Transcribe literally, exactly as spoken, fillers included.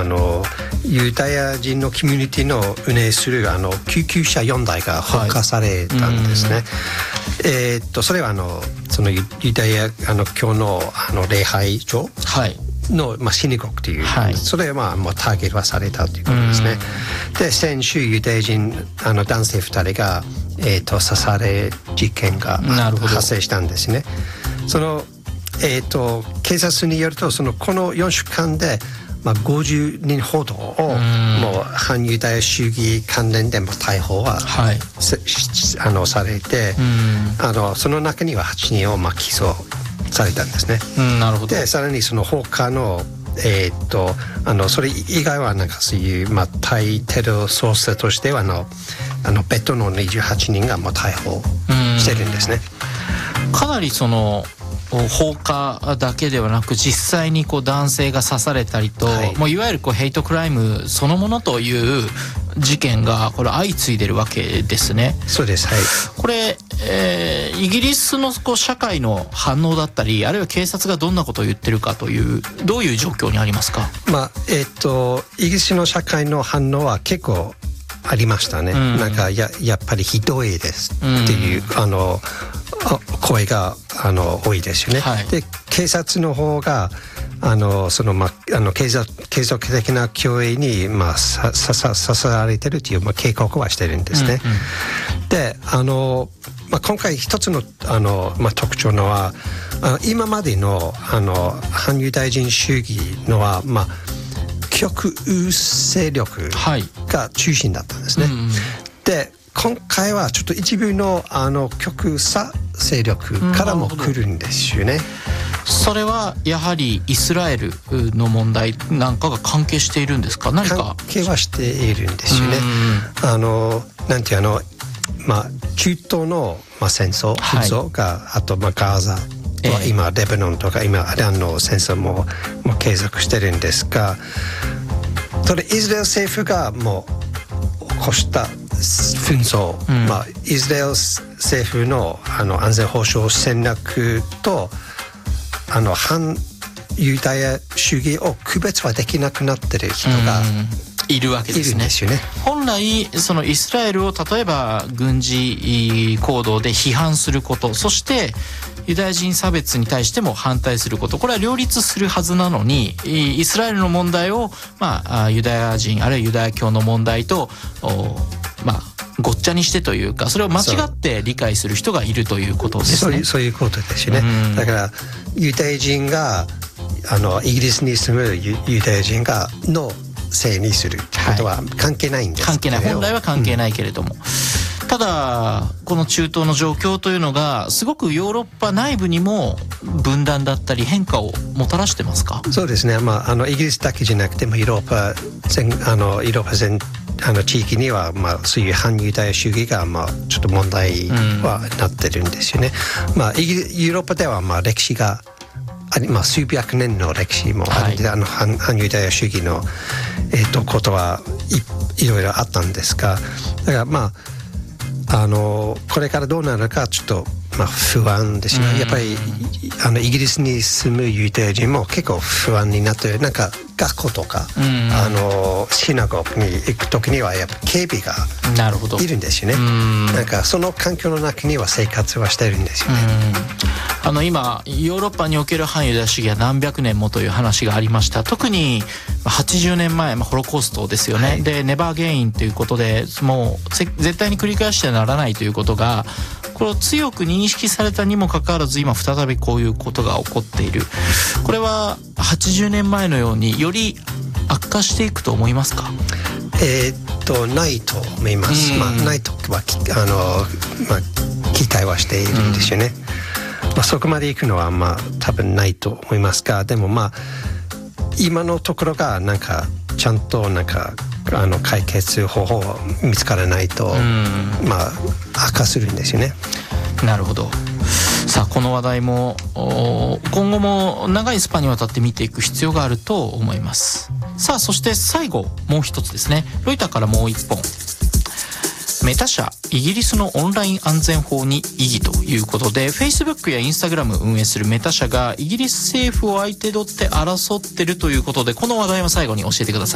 のユダヤ人のコミュニティの運営するあの救急車よんだいが放火されたんですね、はい、えー、っとそれはあのそのユダヤあの教のあの礼拝所、はいの、まあ、シナゴグという、はい、それは、まあ、もうターゲットはされたということですね。で先週ユダヤ人あの男性ふたりが、えー、と刺され事件が発生したんですね。その、えー、と警察によるとそのこのよんしゅうかんで、まあ、ごじゅうにんほどをもう反ユダヤ主義関連でも逮捕は、はい、あのされて、あのその中にははちにんをまあ起訴されたんですね、うん、なるほど。でさらにその放火のえー、っとあのそれ以外はなんかそういう、まあ、対テロ捜査としてはあのあの別途のにじゅうはちにんがもう逮捕してるんですね。 かなりその放火だけではなく実際にこう男性が刺されたりと、はい、もういわゆるこうヘイトクライムそのものという事件がこれ相次いでるわけですね。 そうです、はい、 これ、えー、イギリスのこう社会の反応だったりあるいは警察がどんなことを言ってるかというどういう状況にありますか？ まあえー、っとイギリスの社会の反応は結構ありましたね、うん、なんか や, やっぱりひどいですっていう、うん、あの声があの多いですよね、はい、で警察の方があのその、ま、あの継続、継続的な教育に、まあ、さささささられてるという、まあ、警告はしてるんですね、うんうん、であの、まあ、今回一つの、あの、まあ、特徴のはあの今までの、あの反ユダヤ人主義のは、まあ、極右勢力が中心だったんですね、はい、うんうん、で今回はちょっと一部 の, あの極左勢力からも来るんですよね。 それはやはりイスラエルの問題なんかが関係しているんですか？何か関係はしているんですよね。あのなんていうの、まあ、中東の、まあ、戦争、紛争が、はい、あと、まあ、ガーザ、えー、今レバノンとか今アランの戦争 も, も継続してるんですが、それイスラエル政府がもう起こした紛争、うん、まあ、イスラエル政府 の, あの安全保障戦略とあの反ユダヤ主義を区別はできなくなってる人がいるわけですね。 ですよね。 本来そのイスラエルを例えば軍事行動で批判すること、そしてユダヤ人差別に対しても反対すること、これは両立するはずなのに、イスラエルの問題を、まあ、ユダヤ人あるいはユダヤ教の問題とまあごっちゃにしてというか、それを間違って理解する人がいるということですね。 そういう、そういうことですよね。だからユダヤ人があのイギリスに住む ユ, ユダヤ人がのせいにするってことは関係ないんです、はい、関係ない、 本来は関係ないけれども、うん、ただこの中東の状況というのがすごくヨーロッパ内部にも分断だったり変化をもたらしてますか？ そうですね、まあ、あのイギリスだけじゃなくてもヨーロッパ全あのヨーロッパ全あの地域には、まあ、そういう反ユダヤ主義が、まあ、ちょっと問題はなってるんですよね、うん、まあ、イギリヨーロッパでは、まあ、歴史があり、まあ、数百年の歴史もある、はい、あの 反, 反ユダヤ主義の、えー、とことはい、いろいろあったんですが、だからまああのこれからどうなるかちょっと、まあ、不安ですね、うん、やっぱりあのイギリスに住むユダヤ人も結構不安になってる。なんか学校とか、うん、あのシナゴグに行く時にはやっぱ警備がいるんですよね。うん、なんかその環境の中には生活はしてるんですよね。 うん、あの今ヨーロッパにおける反ユダヤ主義は何百年もという話がありました。特にはちじゅうねんまえ、まあ、ホロコーストですよね、はい、でネバーゲインということでもう絶対に繰り返してはならないということがこれを強く認識されたにもかかわらず今再びこういうことが起こっている。これははちじゅうねんまえのようにより悪化していくと思いますか？ えー、っとないと思います、まあ、ないとはあの、まあ、期待はしているんですよね、まあ、そこまで行くのは、まあ、多分ないと思いますが、でもまあ今のところがなんかちゃんとなんかあの解決方法が見つからないと、まあ悪化するんですよね。 なるほど。さあこの話題も今後も長いスパンにわたって見ていく必要があると思います。さあそして最後もう一つですね、ロイターからもう一本、メタ社イギリスのオンライン安全法に異議ということで Facebook や Instagram 運営するメタ社がイギリス政府を相手取って争ってるということで、この話題を最後に教えてください。